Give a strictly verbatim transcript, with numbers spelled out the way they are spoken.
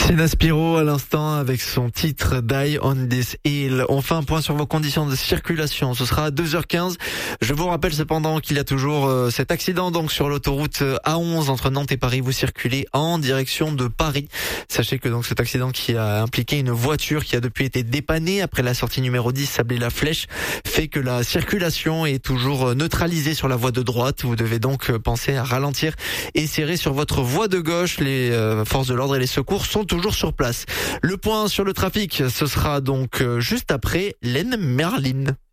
Sina Spiro à l'instant avec son titre Die on this hill. On fait un point sur vos conditions de circulation. Ce sera à deux heures quinze. Je vous rappelle cependant qu'il y a toujours euh, cet accident donc sur l'autoroute A onze entre Nantes et Paris. Vous circulez en direction de Paris. Sachez que donc cet accident qui a impliqué une voiture qui a depuis été dépannée après la sortie numéro dix Sablé-la-Flèche fait que la circulation est toujours neutralisée sur la voie de droite. Vous devez donc penser à ralentir et serrer sur votre voie de gauche. Les euh, forces de l'ordre et les secours sont toujours sur place. Le point sur le trafic, ce sera donc juste après Len Merlin.